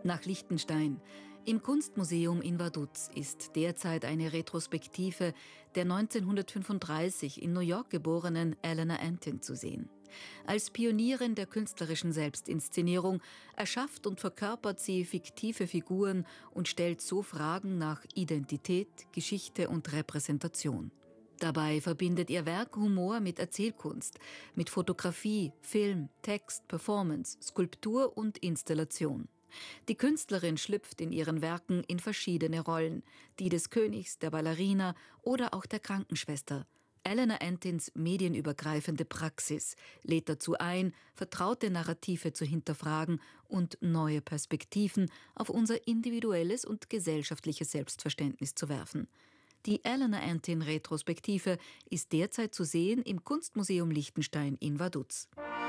nach Liechtenstein. Im Kunstmuseum in Vaduz ist derzeit eine Retrospektive der 1935 in New York geborenen Elena Antin zu sehen. Als Pionierin der künstlerischen Selbstinszenierung erschafft und verkörpert sie fiktive Figuren und stellt so Fragen nach Identität, Geschichte und Repräsentation. Dabei verbindet ihr Werk Humor mit Erzählkunst, mit Fotografie, Film, Text, Performance, Skulptur und Installation. Die Künstlerin schlüpft in ihren Werken in verschiedene Rollen, die des Königs, der Ballerina oder auch der Krankenschwester. Elena Antins medienübergreifende Praxis lädt dazu ein, vertraute Narrative zu hinterfragen und neue Perspektiven auf unser individuelles und gesellschaftliches Selbstverständnis zu werfen. Die Elena Antin Retrospektive ist derzeit zu sehen im Kunstmuseum Liechtenstein in Vaduz.